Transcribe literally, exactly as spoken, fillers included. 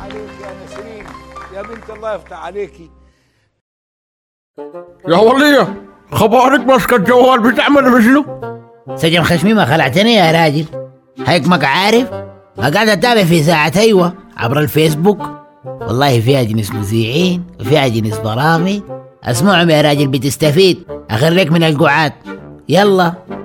عليك يا نسرين يا بنت، الله يفتح عليكي. يا ولية خبارك ماسكة الجوال بتعمل بشنو؟ سجن خشميمة خلعتني يا راجل، هيكمك عارف قاعد اتابع في ساعة ايوه عبر الفيسبوك، والله فيها جنس مذيعين وفيها جنس برامج، اسمعهم يا راجل بتستفيد، اخريك من القعاد. يلا